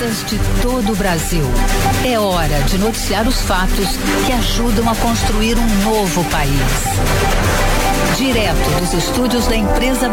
notícias de todo o Brasil. É hora de noticiar os fatos que ajudam a construir um novo país. Direto dos estúdios da Empresa